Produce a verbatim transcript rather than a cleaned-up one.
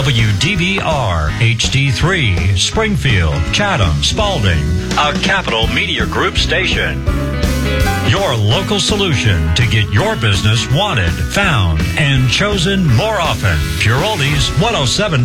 W D B R, H D three, Springfield, Chatham, Spalding, a Capital Media Group station. Your local solution to get your business wanted, found, and chosen more often. Pure Oldies one oh seven.